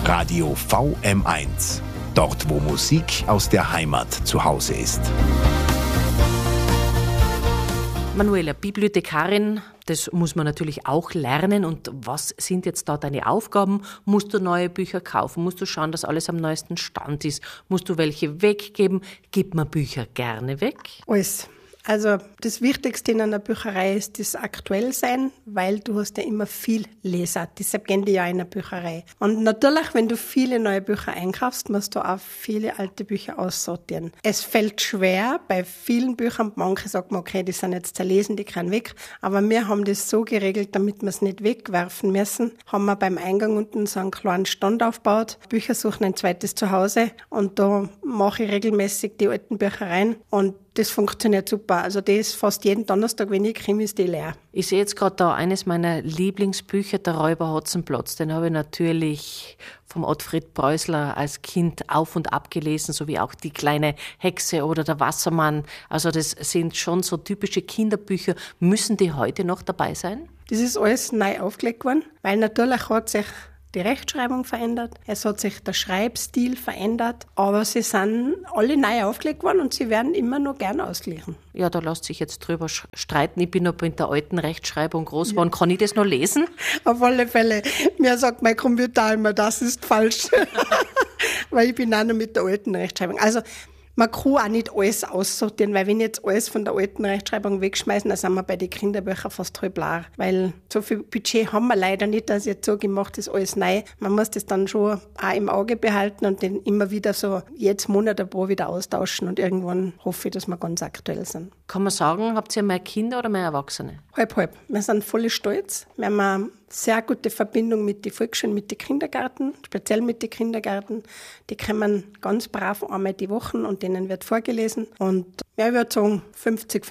Radio VM1. Dort, wo Musik aus der Heimat zu Hause ist. Manuela, Bibliothekarin, das muss man natürlich auch lernen. Und was sind jetzt da deine Aufgaben? Musst du neue Bücher kaufen? Musst du schauen, dass alles am neuesten Stand ist? Musst du welche weggeben? Gibt man Bücher gerne weg? Alles. Also das Wichtigste in einer Bücherei ist das Aktuellsein, weil du hast ja immer viel Leser. Deshalb gehen die ja in eine Bücherei. Und natürlich, wenn du viele neue Bücher einkaufst, musst du auch viele alte Bücher aussortieren. Es fällt schwer bei vielen Büchern. Manche sagen, okay, die sind jetzt zerlesen, die können weg. Aber wir haben das so geregelt, damit wir es nicht wegwerfen müssen, haben wir beim Eingang unten so einen kleinen Stand aufgebaut. Bücher suchen ein zweites Zuhause. Und da mache ich regelmäßig die alten Bücher rein. Und das funktioniert super. Also das ist fast jeden Donnerstag, wenn ich komme, ist die leer. Ich sehe jetzt gerade da eines meiner Lieblingsbücher, Der Räuber Hotzenplotz. Den habe ich natürlich vom Ottfried Preußler als Kind auf und ab gelesen, sowie auch Die kleine Hexe oder Der Wassermann. Also das sind schon so typische Kinderbücher. Müssen die heute noch dabei sein? Das ist alles neu aufgelegt worden, weil natürlich hat sich die Rechtschreibung verändert, es hat sich der Schreibstil verändert, aber sie sind alle neu aufgelegt worden und sie werden immer noch gern ausgeglichen. Ja, da lässt sich jetzt drüber streiten. Ich bin noch mit der alten Rechtschreibung groß geworden. Kann ich das noch lesen? Auf alle Fälle. Mir sagt mein Computer immer, das ist falsch. Weil ich bin auch noch mit der alten Rechtschreibung. Also man kann auch nicht alles aussortieren, weil wenn jetzt alles von der alten Rechtschreibung wegschmeißen, dann sind wir bei den Kinderbüchern fast halb leer. Weil so viel Budget haben wir leider nicht, dass ich jetzt so gemacht ist, alles neu. Man muss das dann schon auch im Auge behalten und den immer wieder so jetzt Monat ein paar wieder austauschen und irgendwann hoffe ich, dass wir ganz aktuell sind. Kann man sagen, habt ihr mehr Kinder oder mehr Erwachsene? Halb. Wir sind voll stolz. Wir haben eine sehr gute Verbindung mit den Volksschulen, mit den Kindergärten, speziell mit den Kindergärten. Die kommen ganz brav einmal die Woche und denen wird vorgelesen. Und ja, ich würde sagen 50